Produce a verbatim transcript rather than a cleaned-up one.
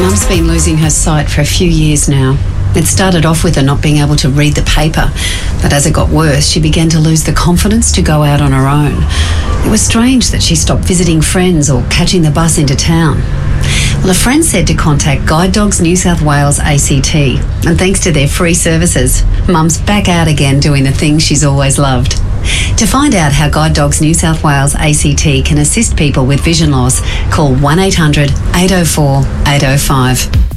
Mum's been losing her sight for a few years now. It started off with her not being able to read the paper, but as it got worse, she began to lose the confidence to go out on her own. It was strange that she stopped visiting friends or catching the bus into town. Well, a friend said to contact Guide Dogs New South Wales A C T, and thanks to their free services, Mum's back out again doing the things she's always loved. To find out how Guide Dogs New South Wales A C T can assist people with vision loss, call one eight hundred, eight oh four, eight oh five.